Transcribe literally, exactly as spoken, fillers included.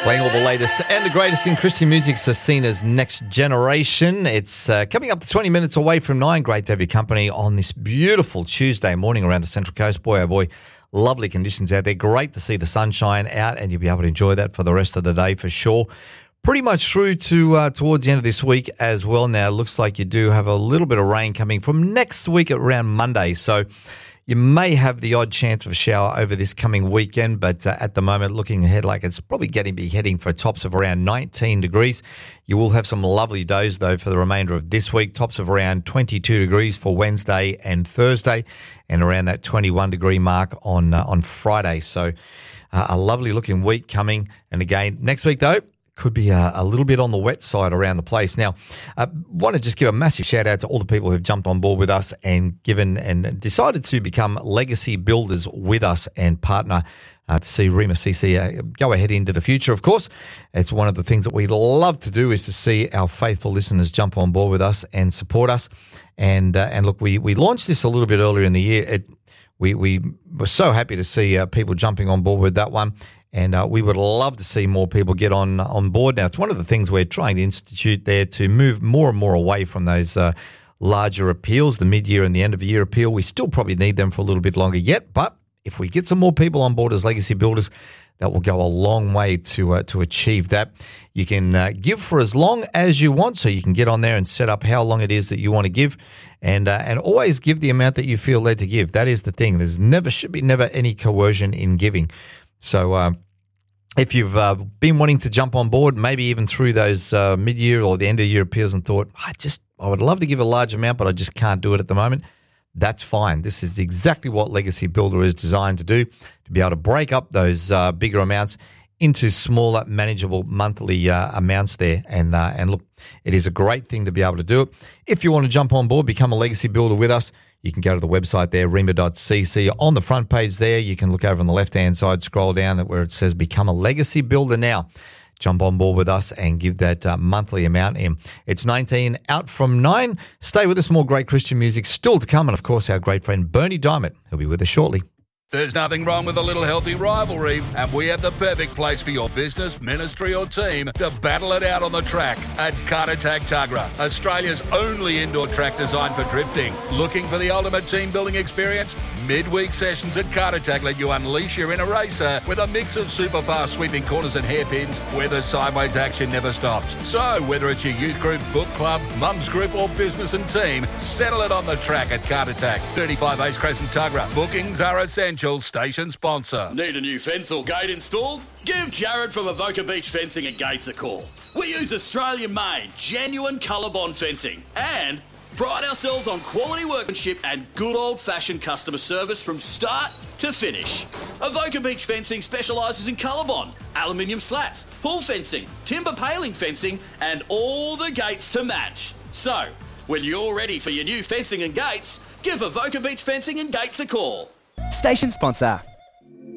Playing all the latest and the greatest in Christian music, Sasina's Next Generation. It's uh, coming up to twenty minutes away from nine. Great to have your company on this beautiful Tuesday morning around the Central Coast. Boy, oh boy, lovely conditions out there. Great to see the sunshine out, and you'll be able to enjoy that for the rest of the day for sure. Pretty much through to uh, towards the end of this week as well. Now, it looks like you do have a little bit of rain coming from next week around Monday. So you may have the odd chance of a shower over this coming weekend, but uh, at the moment, looking ahead, like it's probably getting to be heading for tops of around nineteen degrees. You will have some lovely days, though, for the remainder of this week. Tops of around twenty-two degrees for Wednesday and Thursday, and around that twenty-one degree mark on uh, on Friday. So uh, a lovely looking week coming. And again, next week, though, could be a, a little bit on the wet side around the place. Now, I uh, want to just give a massive shout out to all the people who've jumped on board with us and given and decided to become legacy builders with us and partner uh, to see Rima C C uh, go ahead into the future. Of course, it's one of the things that we love to do is to see our faithful listeners jump on board with us and support us. And uh, and look, we we launched this a little bit earlier in the year. It, we we were so happy to see uh, people jumping on board with that one. And uh, we would love to see more people get on on board. Now, it's one of the things we're trying to institute there to move more and more away from those uh, larger appeals, the mid-year and the end-of-year appeal. We still probably need them for a little bit longer yet, but if we get some more people on board as legacy builders, that will go a long way to uh, to achieve that. You can uh, give for as long as you want, so you can get on there and set up how long it is that you want to give, and uh, and always give the amount that you feel led to give. That is the thing. There's never should be never any coercion in giving. So uh, if you've uh, been wanting to jump on board, maybe even through those uh, mid-year or the end-of-year appeals and thought, I just I would love to give a large amount, but I just can't do it at the moment, that's fine. This is exactly what Legacy Builder is designed to do, to be able to break up those uh, bigger amounts into smaller, manageable monthly uh, amounts there. And uh, and look, it is a great thing to be able to do it. If you want to jump on board, become a Legacy Builder with us, you can go to the website there, rima dot c c. On the front page there, you can look over on the left-hand side, scroll down where it says Become a Legacy Builder now. Jump on board with us and give that uh, monthly amount in. It's nineteen out from nine. Stay with us, more great Christian music still to come. And, of course, our great friend Bernie Diamond, who'll be with us shortly. There's nothing wrong with a little healthy rivalry, and we have the perfect place for your business, ministry or team to battle it out on the track at Kart Attack Tuggerah, Australia's only indoor track designed for drifting. Looking for the ultimate team building experience? Midweek sessions at Kart Attack let you unleash your inner racer with a mix of super fast sweeping corners and hairpins where the sideways action never stops. So whether it's your youth group, book club, mums group or business and team, settle it on the track at Kart Attack. thirty-five Ace Crescent Tuggerah. Bookings are essential. Station sponsor. Need a new fence or gate installed? Give Jared from Avoca Beach Fencing and Gates a call. We use Australian-made, genuine ColourBond fencing and pride ourselves on quality workmanship and good old-fashioned customer service from start to finish. Avoca Beach Fencing specialises in ColourBond, aluminium slats, pool fencing, timber paling fencing and all the gates to match. So, when you're ready for your new fencing and gates, give Avoca Beach Fencing and Gates a call. Station sponsor.